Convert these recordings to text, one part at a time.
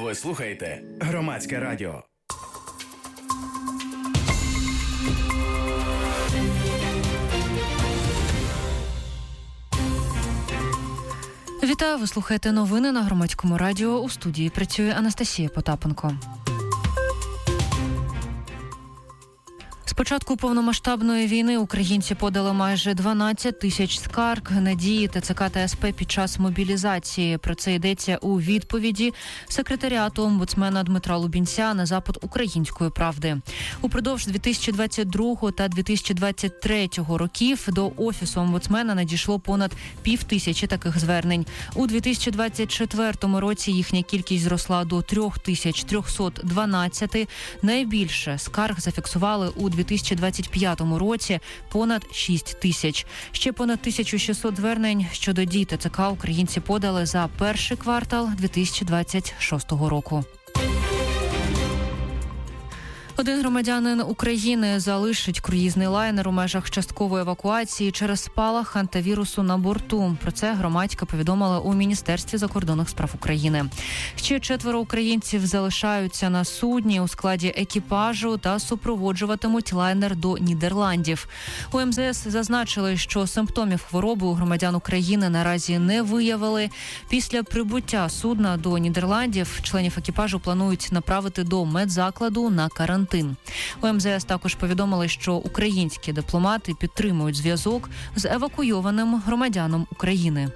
Ви слухаєте Громадське радіо. Вітаю, ви слухаєте новини на Громадському радіо. У студії працює Анастасія Потапенко. З початку повномасштабної війни українці подали майже 12 тисяч скарг на дії ТЦК та СП під час мобілізації. Про це йдеться у відповіді секретаріату омбудсмена Дмитра Лубінця на запит «Української правди». Упродовж 2022 та 2023 років до Офісу омбудсмена надійшло понад 5000 таких звернень. У 2024 році їхня кількість зросла до 3312. Найбільше скарг зафіксували у 2025 році – понад 6 тисяч. Ще понад 1600 звернень щодо дій ТЦК українці подали за перший квартал 2026 року. Один громадянин України залишить круїзний лайнер у межах часткової евакуації через спалах хантавірусу на борту. Про це громадська повідомила у Міністерстві закордонних справ України. Ще 4 українців залишаються на судні у складі екіпажу та супроводжуватимуть лайнер до Нідерландів. У МЗС зазначили, що симптомів хвороби у громадян України наразі не виявили. Після прибуття судна до Нідерландів членів екіпажу планують направити до медзакладу на карантин. У МЗС також повідомили, що українські дипломати підтримують зв'язок з евакуйованим громадянином України.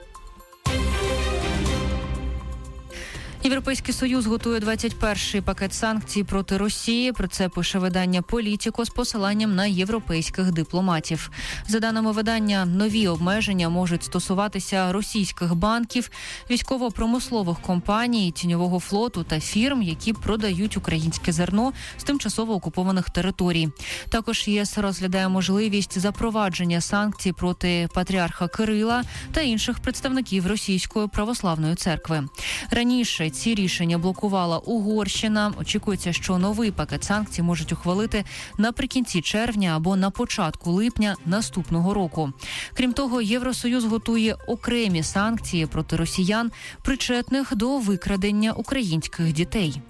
Європейський Союз готує 21-й пакет санкцій проти Росії. Про це пише видання «Політіко» з посиланням на європейських дипломатів. За даними видання, нові обмеження можуть стосуватися російських банків, військово-промислових компаній, тіньового флоту та фірм, які продають українське зерно з тимчасово окупованих територій. Також ЄС розглядає можливість запровадження санкцій проти патріарха Кирила та інших представників Російської православної церкви. Раніше ці рішення блокувала Угорщина. Очікується, що новий пакет санкцій можуть ухвалити наприкінці червня або на початку липня наступного року. Крім того, Євросоюз готує окремі санкції проти росіян, причетних до викрадення українських дітей.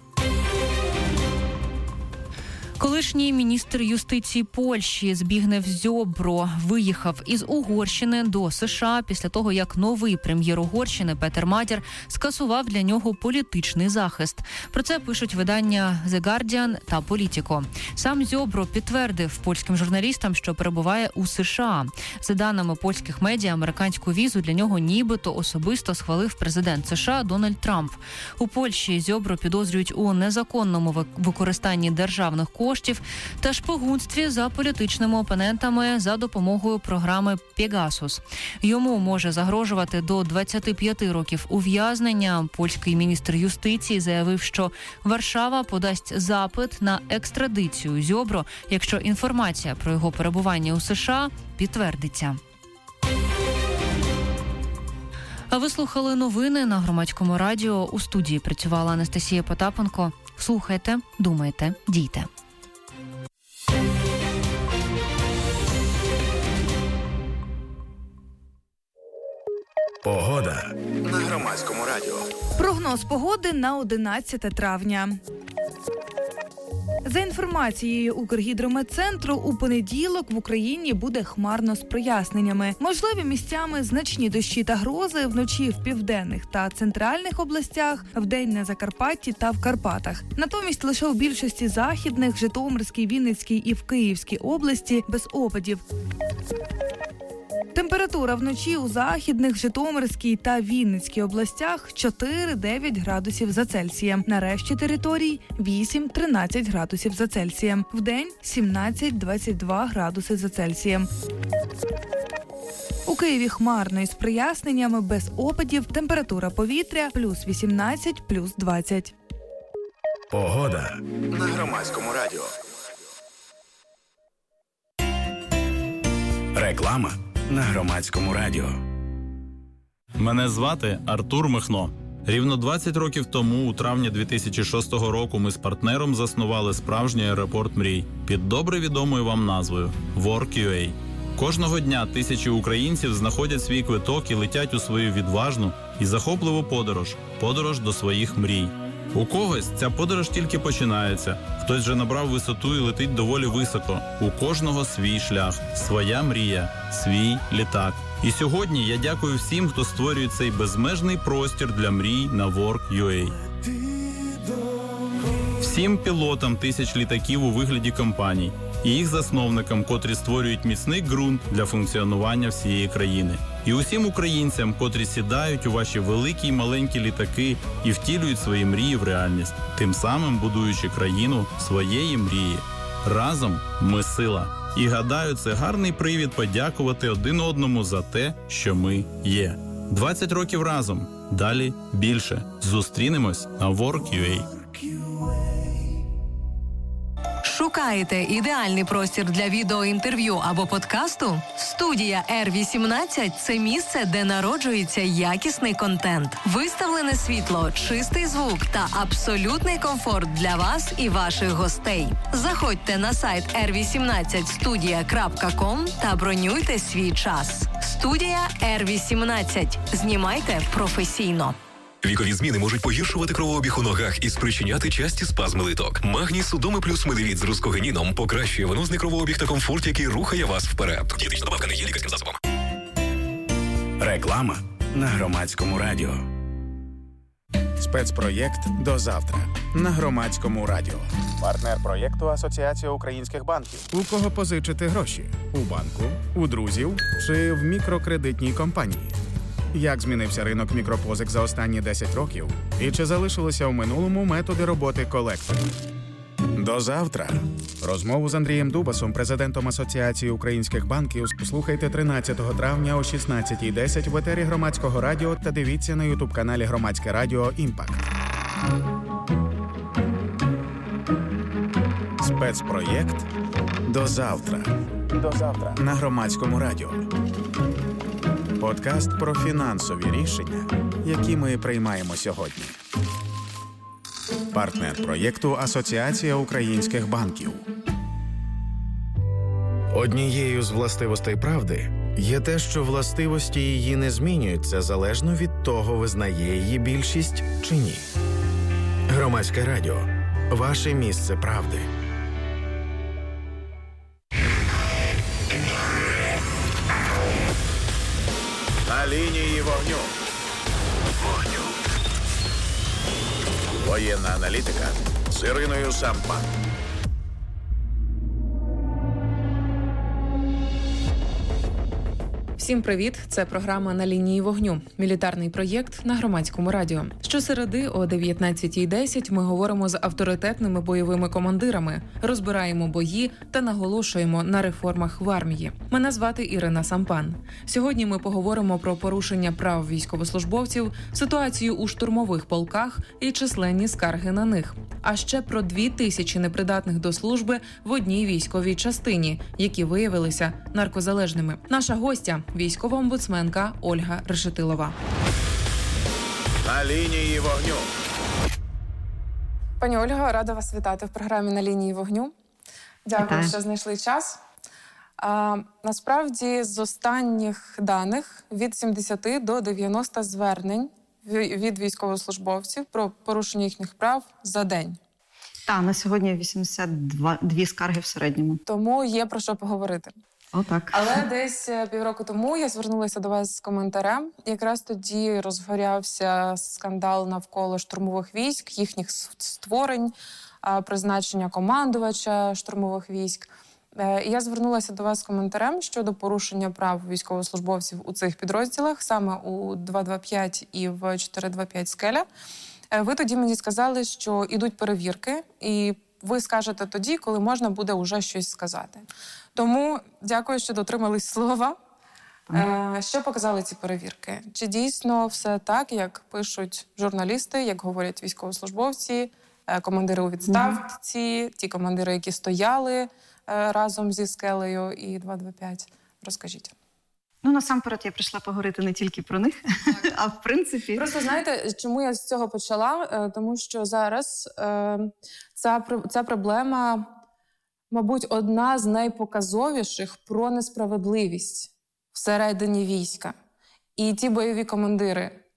Колишній міністр юстиції Польщі Збігнев Зьобро виїхав із Угорщини до США після того, як новий прем'єр Угорщини Петер Матєр скасував для нього політичний захист. Про це пишуть видання The Guardian та Політіко. Сам Зьобро підтвердив польським журналістам, що перебуває у США. За даними польських медіа, американську візу для нього нібито особисто схвалив президент США Дональд Трамп. У Польщі Зьобро підозрюють у незаконному використанні державних коштів та шпигунстві за політичними опонентами за допомогою програми «Пегасус». Йому може загрожувати до 25 років ув'язнення. Польський міністр юстиції заявив, що Варшава подасть запит на екстрадицію Зьобро, якщо інформація про його перебування у США підтвердиться. А ви слухали новини на Громадському радіо. У студії працювала Анастасія Потапенко. Слухайте, думайте, дійте. Погода на Громадському радіо. Прогноз погоди на 11 травня. За інформацією Укргідрометцентру, у понеділок в Україні буде хмарно з проясненнями. Можливі місцями значні дощі та грози вночі в південних та центральних областях, вдень на Закарпатті та в Карпатах. Натомість лише у більшості західних, Житомирській, Вінницькій і в Київській області без опадів. Температура вночі у західних, Житомирській та Вінницькій областях 4-9 градусів за Цельсієм. На решті територій 8-13 градусів за Цельсієм. Вдень 17-22 градуси за Цельсієм. У Києві хмарно із проясненнями, без опадів. Температура повітря плюс 18, плюс 20. Погода на Громадському радіо. Реклама на Громадському радіо. Мене звати Артур Михно. Рівно 20 років тому, у травні 2006 року, ми з партнером заснували справжній аеропорт мрій під добре відомою вам назвою Work.ua. Кожного дня тисячі українців знаходять свій квиток і летять у свою відважну і захопливу подорож до своїх мрій. У когось ця подорож тільки починається, хтось вже набрав висоту і летить доволі високо. У кожного свій шлях, своя мрія, свій літак. І сьогодні я дякую всім, хто створює цей безмежний простір для мрій на Work.ua. Всім пілотам тисяч літаків у вигляді компаній і їх засновникам, котрі створюють міцний ґрунт для функціонування всієї країни. І усім українцям, котрі сідають у ваші великі й маленькі літаки і втілюють свої мрії в реальність, тим самим будуючи країну своєї мрії. Разом ми сила. І гадаю, це гарний привід подякувати один одному за те, що ми є. 20 років разом. Далі більше. Зустрінемось на Work.ua. Шукаєте ідеальний простір для відеоінтерв'ю або подкасту? Студія R18 – це місце, де народжується якісний контент. Виставлене світло, чистий звук та абсолютний комфорт для вас і ваших гостей. Заходьте на сайт r18studia.com та бронюйте свій час. Студія R18. Знімайте професійно. Вікові зміни можуть погіршувати кровообіг у ногах і спричиняти часті спазми литок. Магній Судоми плюс Медевіт з рускогеніном покращує венозний кровообіг та комфорт, який рухає вас вперед. Дієтична добавка не є лікарським засобом. Реклама на Громадському радіо. Спецпроєкт «До завтра» на Громадському радіо. Партнер проєкту Асоціація українських банків. У кого позичити гроші? У банку, у друзів чи в мікрокредитній компанії? Як змінився ринок мікропозик за останні 10 років? І чи залишилися в минулому методи роботи колекторів? До завтра. Розмову з Андрієм Дубасом, президентом Асоціації українських банків, слухайте 13 травня о 16:10 в етері Громадського радіо та дивіться на ютуб-каналі Громадське радіо «Імпакт». Спецпроєкт «До завтра». До завтра. На Громадському радіо. Подкаст про фінансові рішення, які ми приймаємо сьогодні. Партнер проєкту Асоціація українських банків. Однією з властивостей правди є те, що властивості її не змінюються залежно від того, визнає її більшість чи ні. Громадське радіо. Ваше місце правди. На лінії вогню. Воєнна аналітика з Іриною Сампан. Всім привіт! Це програма «На лінії вогню» – мілітарний проєкт на Громадському радіо. Щосереди о 19:10 ми говоримо з авторитетними бойовими командирами, розбираємо бої та наголошуємо на реформах в армії. Мене звати Ірина Сампан. Сьогодні ми поговоримо про порушення прав військовослужбовців, ситуацію у штурмових полках і численні скарги на них. А ще про 2000 непридатних до служби в одній військовій частині, які виявилися наркозалежними. Наша гостя – військова омбудсменка Ольга Решетилова. На лінії вогню. Пані Ольга, рада вас вітати в програмі «На лінії вогню». Дякую, Вітаю. що знайшли час. Насправді, з останніх даних від 70 до 90 звернень від військовослужбовців про порушення їхніх прав за день. Так, на сьогодні 82 скарги в середньому. Тому є про що поговорити. Отак. Але десь півроку тому я звернулася до вас з коментарем. Якраз тоді розгорявся скандал навколо штурмових військ, їхніх створень, призначення командувача штурмових військ. Я звернулася до вас з коментарем щодо порушення прав військовослужбовців у цих підрозділах, саме у 225 і в 425 «Скеля». Ви тоді мені сказали, що ідуть перевірки, і ви скажете тоді, коли можна буде уже щось сказати. Тому дякую, що дотримались слова. Що показали ці перевірки? Чи дійсно все так, як пишуть журналісти, як говорять військовослужбовці, командири у відставці, ті командири, які стояли разом зі «Скелею» і 225? Розкажіть. Насамперед я прийшла поговорити не тільки про них, а в принципі... Просто знаєте, чому я з цього почала? Тому що зараз ця проблема, мабуть, одна з найпоказовіших про несправедливість всередині війська. І ті бойові командири,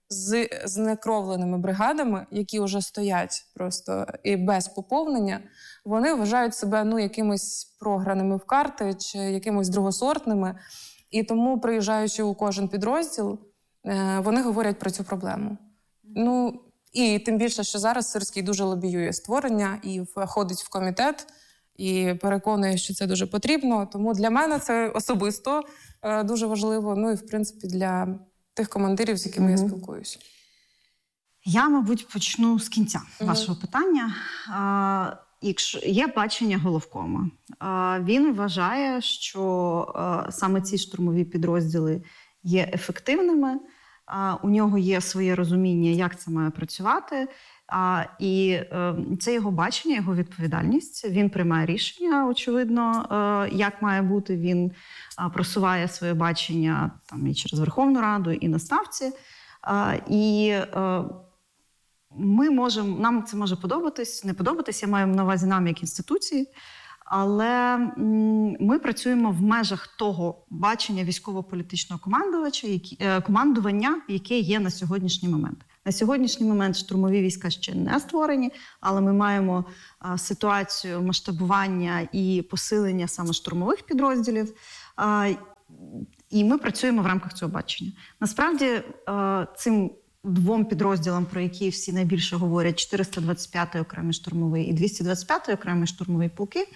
з знекровленими бригадами, які вже стоять просто і без поповнення, вони вважають себе якимись програними в карти чи якимось другосортними. І тому, приїжджаючи у кожен підрозділ, вони говорять про цю проблему. І тим більше, що зараз Сирський дуже лобіює створення і ходить в комітет, і переконує, що це дуже потрібно. Тому для мене це особисто дуже важливо, і, в принципі, для тих командирів, з якими я спілкуюся. Я, мабуть, почну з кінця вашого питання. Якщо є бачення головкома, він вважає, що саме ці штурмові підрозділи є ефективними, у нього є своє розуміння, як це має працювати, і це його бачення, його відповідальність. Він приймає рішення, очевидно, як має бути. Він просуває своє бачення і через Верховну Раду, і на ставці. І нам це може подобатись, не подобатись, я маю на увазі нам як інституції, але ми працюємо в межах того бачення військово-політичного командування, яке є на сьогоднішній момент. На сьогоднішній момент штурмові війська ще не створені, але ми маємо ситуацію масштабування і посилення саме штурмових підрозділів, і ми працюємо в рамках цього бачення. Насправді, цим двом підрозділам, про які всі найбільше говорять, 425-й окремий штурмовий і 225-й окремий штурмовий полки,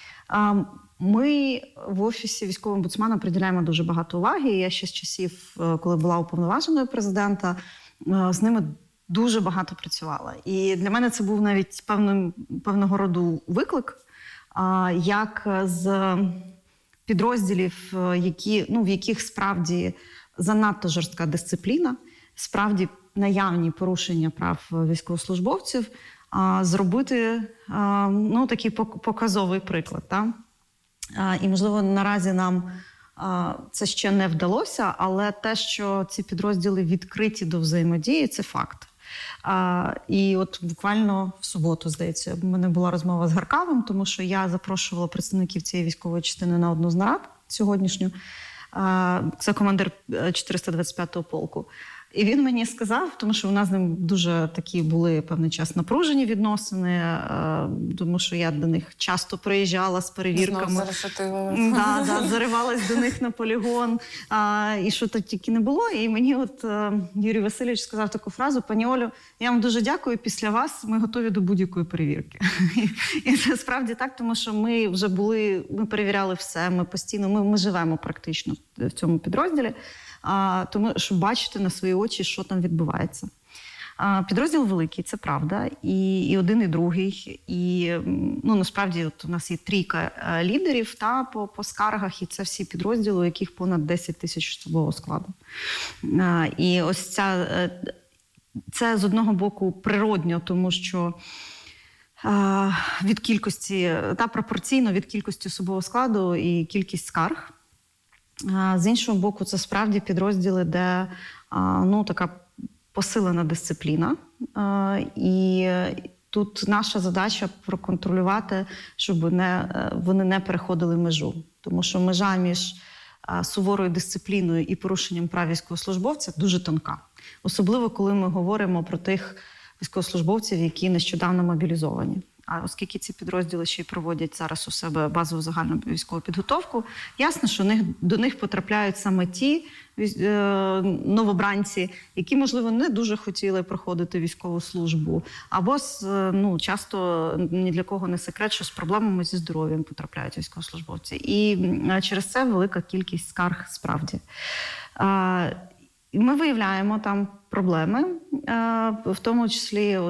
ми в Офісі військового омбудсмана приділяємо дуже багато уваги. Я ще з часів, коли була уповноваженою президента, з ними дуже багато працювала. І для мене це був навіть певного роду виклик, як з підрозділів, в яких справді занадто жорстка дисципліна, справді наявні порушення прав військовослужбовців, зробити такий показовий приклад. І, можливо, наразі нам це ще не вдалося, але те, що ці підрозділи відкриті до взаємодії, це факт. І от буквально в суботу, здається, в мене була розмова з Гаркавом, тому що я запрошувала представників цієї військової частини на одну з нарад сьогоднішню. Це командир 425-го полку. І він мені сказав, тому що у нас з ним дуже такі були певний час напружені відносини, тому що я до них часто приїжджала з перевірками. Заривалась до них на полігон, і що то тільки не було. І мені Юрій Васильович сказав таку фразу: «Пані Олю, я вам дуже дякую, після вас ми готові до будь-якої перевірки». І це справді так, тому що ми вже ми перевіряли все, ми постійно, ми живемо практично в цьому підрозділі. Тому щоб бачити на свої очі, що там відбувається. Підрозділ великий, це правда, і один, і другий. І насправді у нас є трійка лідерів по скаргах, і це всі підрозділи, у яких понад 10 тисяч особового складу. І ось це з одного боку природньо, тому що від кількості, пропорційно від кількості особового складу і кількість скарг. З іншого боку, це справді підрозділи, де така посилена дисципліна. І тут наша задача проконтролювати, щоб вони не переходили межу. Тому що межа між суворою дисципліною і порушенням прав військовослужбовця дуже тонка. Особливо, коли ми говоримо про тих військовослужбовців, які нещодавно мобілізовані. А оскільки ці підрозділи ще й проводять зараз у себе базову загальну військову підготовку, ясно, що до них потрапляють саме ті новобранці, які, можливо, не дуже хотіли проходити військову службу, або часто ні для кого не секрет, що з проблемами зі здоров'ям потрапляють військовослужбовці. І через це велика кількість скарг справді. Ми виявляємо там проблеми, в тому числі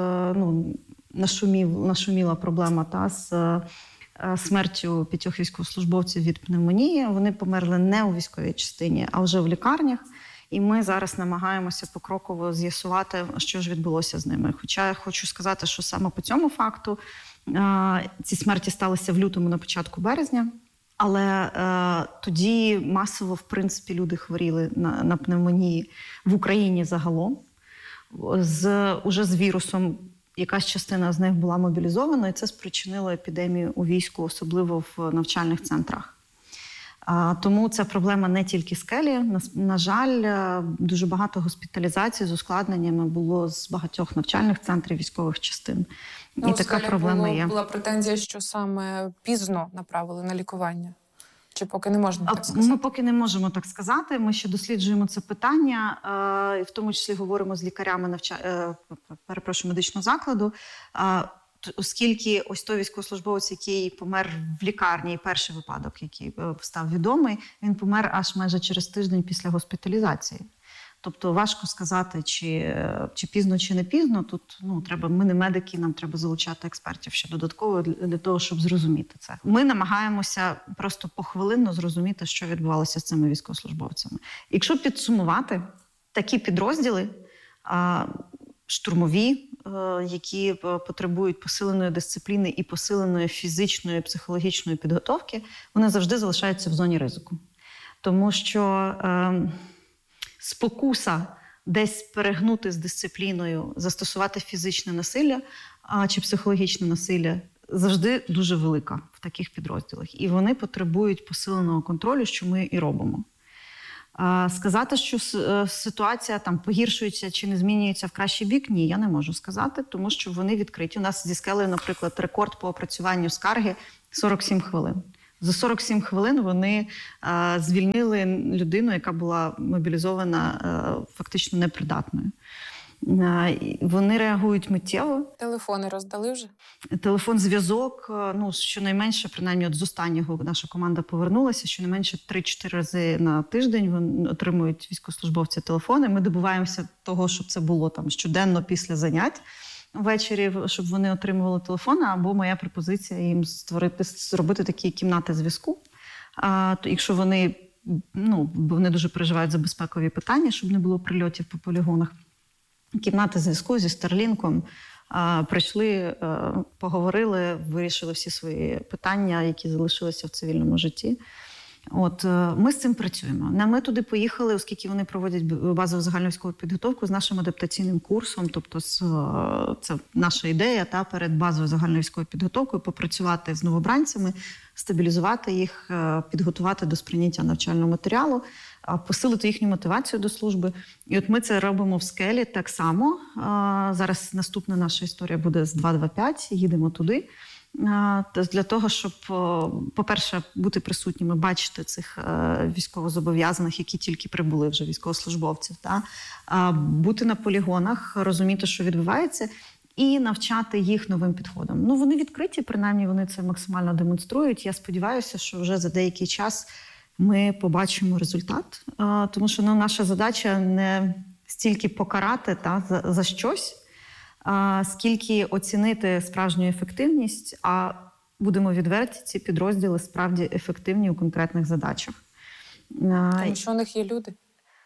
нашуміла проблема з смертю 5 військовослужбовців від пневмонії. Вони померли не у військовій частині, а вже в лікарнях. І ми зараз намагаємося покроково з'ясувати, що ж відбулося з ними. Хоча я хочу сказати, що саме по цьому факту ці смерті сталися в лютому, на початку березня. Але тоді масово, в принципі, люди хворіли на пневмонії в Україні загалом. Уже з вірусом. Якась частина з них була мобілізована, і це спричинило епідемію у війську, особливо в навчальних центрах. Тому ця проблема не тільки скелі. На жаль, дуже багато госпіталізацій з ускладненнями було з багатьох навчальних центрів військових частин. І така проблема є. Була претензія, що саме пізно направили на лікування. Чи поки не можна так сказати? Ми поки не можемо так сказати. Ми ще досліджуємо це питання, і в тому числі говоримо з лікарями медичного закладу. Оскільки ось той військовослужбовець, який помер в лікарні, перший випадок, який став відомий, він помер аж майже через тиждень після госпіталізації. Тобто важко сказати, чи пізно, чи не пізно. Тут ми не медики, нам треба залучати експертів ще додатково для того, щоб зрозуміти це. Ми намагаємося просто похвилинно зрозуміти, що відбувалося з цими військовослужбовцями. Якщо підсумувати, такі підрозділи штурмові, які потребують посиленої дисципліни і посиленої фізичної, психологічної підготовки, вони завжди залишаються в зоні ризику. Тому що спокуса десь перегнути з дисципліною, застосувати фізичне насилля чи психологічне насилля завжди дуже велика в таких підрозділах. І вони потребують посиленого контролю, що ми і робимо. Сказати, що ситуація там погіршується чи не змінюється в кращий бік, ні, я не можу сказати, тому що вони відкриті. У нас зі скелею, наприклад, рекорд по опрацюванню скарги 47 хвилин. За 47 хвилин вони звільнили людину, яка була мобілізована фактично непридатною. Вони реагують миттєво. Телефони роздали вже? Телефон-зв'язок, щонайменше, принаймні от з останнього наша команда повернулася, щонайменше 3-4 рази на тиждень отримують військовослужбовці телефони. Ми добиваємося того, щоб це було там щоденно після занять ввечері, щоб вони отримували телефони, або моя пропозиція їм зробити такі кімнати зв'язку. Якщо вони дуже переживають за безпекові питання, щоб не було прильотів по полігонах. Кімнати зв'язку зі Старлінком, прийшли, поговорили, вирішили всі свої питання, які залишилися в цивільному житті. Ми з цим працюємо. Ми туди поїхали, оскільки вони проводять базову загальновійськову підготовку з нашим адаптаційним курсом. Тобто це наша ідея перед базовою загальновійськовою підготовкою попрацювати з новобранцями, стабілізувати їх, підготувати до сприйняття навчального матеріалу, посилити їхню мотивацію до служби. І ми це робимо в скелі так само. Зараз наступна наша історія буде з 225, їдемо туди. Для того, щоб, по-перше, бути присутніми, бачити цих військовозобов'язаних, які тільки прибули вже військовослужбовців, бути на полігонах, розуміти, що відбувається, і навчати їх новим підходам. Вони відкриті, принаймні вони це максимально демонструють. Я сподіваюся, що вже за деякий час ми побачимо результат, тому що наша задача не стільки покарати за щось, скільки оцінити справжню ефективність, а будемо відверті, ці підрозділи справді ефективні у конкретних задачах. Тому що у них є люди?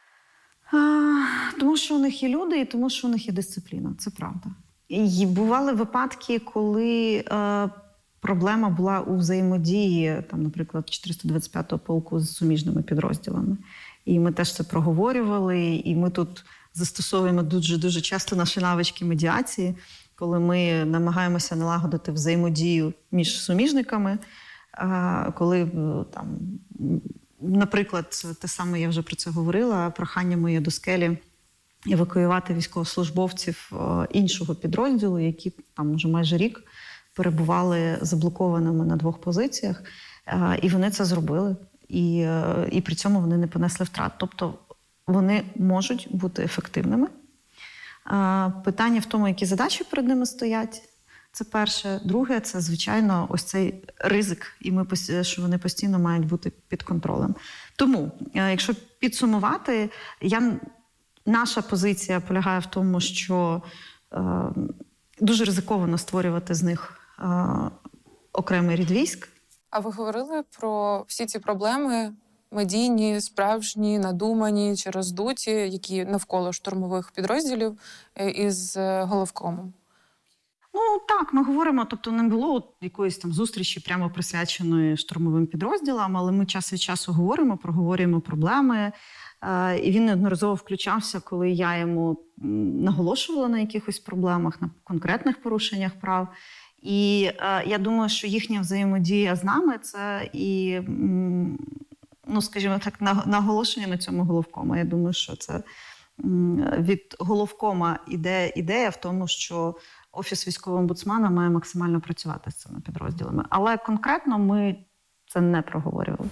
Тому що у них є люди і тому що у них є дисципліна, це правда. І бували випадки, коли проблема була у взаємодії, наприклад, 425-го полку з суміжними підрозділами. І ми теж це проговорювали, і ми тут застосовуємо дуже часто наші навички медіації, коли ми намагаємося налагодити взаємодію між суміжниками, коли наприклад, те саме, я вже про це говорила, прохання моє до скелі евакуювати військовослужбовців іншого підрозділу, які там вже майже рік перебували заблокованими на 2 позиціях, і вони це зробили, і при цьому вони не понесли втрат. Тобто вони можуть бути ефективними. Питання в тому, які задачі перед ними стоять. Це перше. Друге, це, звичайно, ось цей ризик, і що вони постійно мають бути під контролем. Тому, якщо підсумувати, наша позиція полягає в тому, що дуже ризиковано створювати з них окремий рід військ. А ви говорили про всі ці проблеми медійні, справжні, надумані чи роздуті, які навколо штурмових підрозділів із головкомом? Так, ми говоримо, тобто не було якоїсь там зустрічі прямо присвяченої штурмовим підрозділам, але ми час від часу проговорюємо проблеми. І він неодноразово включався, коли я йому наголошувала на якихось проблемах, на конкретних порушеннях прав. І я думаю, що їхня взаємодія з нами – це і скажімо так, наголошення на цьому головкома. Я думаю, що це від головкома іде ідея в тому, що Офіс військового омбудсмана має максимально працювати з цими підрозділами. Але конкретно ми це не проговорювали.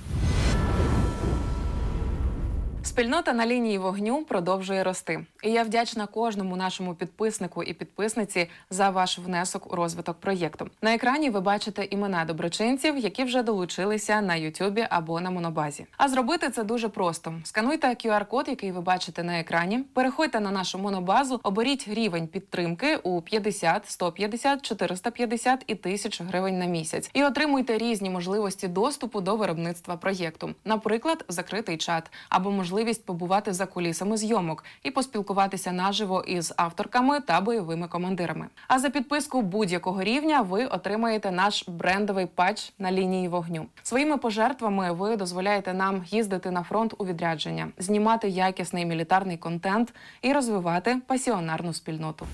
Спільнота на лінії вогню продовжує рости. І я вдячна кожному нашому підписнику і підписниці за ваш внесок у розвиток проєкту. На екрані ви бачите імена доброчинців, які вже долучилися на Ютубі або на Монобазі. А зробити це дуже просто. Скануйте QR-код, який ви бачите на екрані, переходьте на нашу Монобазу, оберіть рівень підтримки у 50, 150, 450 і 1000 гривень на місяць. І отримуйте різні можливості доступу до виробництва проєкту. Наприклад, закритий чат або можливість побувати за кулісами зйомок і поспілкуватися наживо із авторками та бойовими командирами. А за підписку будь-якого рівня ви отримаєте наш брендовий патч на лінії вогню. Своїми пожертвами ви дозволяєте нам їздити на фронт у відрядження, знімати якісний мілітарний контент і розвивати пасіонарну спільноту.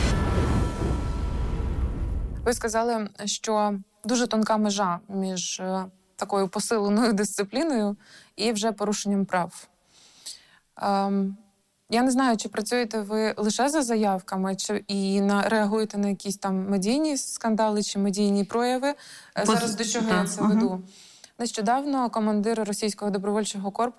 Ви сказали, що дуже тонка межа між такою посиленою дисципліною і вже порушенням прав. Я не знаю, чи працюєте ви лише за заявками, чи реагуєте на якісь там медійні скандали чи медійні прояви. Зараз до чого я це веду? Нещодавно командир російського добровольчого корпусу